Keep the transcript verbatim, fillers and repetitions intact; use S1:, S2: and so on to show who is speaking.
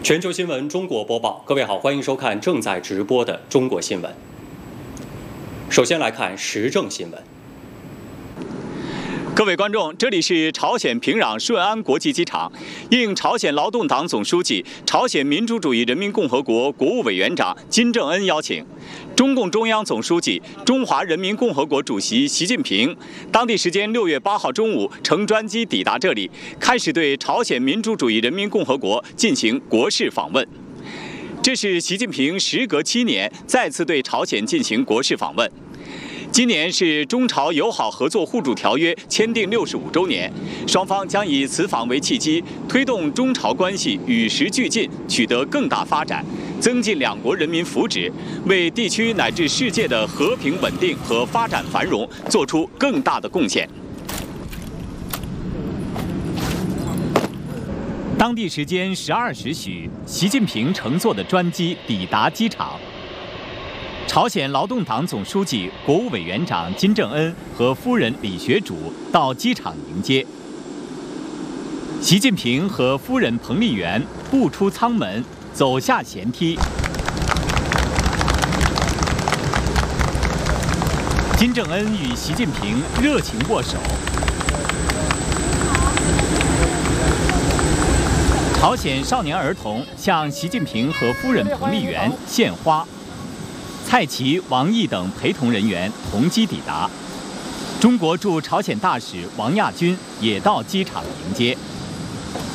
S1: 全球新闻中国播报，各位好，欢迎收看正在直播的中国新闻。首先来看时政新闻。
S2: 各位观众，这里是朝鲜平壤顺安国际机场。应朝鲜劳动党总书记、朝鲜民主主义人民共和国国务委员长金正恩邀请，中共中央总书记、中华人民共和国主席习近平当地时间六月八号中午乘专机抵达这里，开始对朝鲜民主主义人民共和国进行国事访问。这是习近平时隔七年再次对朝鲜进行国事访问。今年是中朝友好合作互助条约签订六十五周年，双方将以此访为契机，推动中朝关系与时俱进，取得更大发展，增进两国人民福祉，为地区乃至世界的和平稳定和发展繁荣做出更大的贡献。当地时间十二时许，习近平乘坐的专机抵达机场。朝鲜劳动党总书记、国务委员长金正恩和夫人李学主到机场迎接。习近平和夫人彭丽媛步出舱门，走下舷梯。金正恩与习近平热情握手。朝鲜少年儿童向习近平和夫人彭丽媛献花。蔡奇、王毅等陪同人员同机抵达，中国驻朝鲜大使王亚军也到机场迎接。